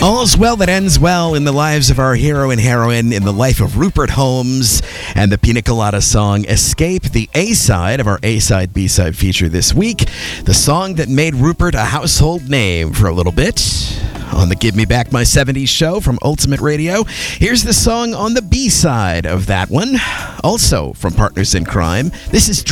All's well that ends well in the lives of our hero and heroine, in the life of Rupert Holmes, and the Pina Colada song Escape, the A-side of our A-side B-side feature this week. The song that made Rupert a household name for a little bit on the Give Me Back My 70s show from Ultimate Radio. Here's the song on the B-side of that one, also from Partners in Crime. This is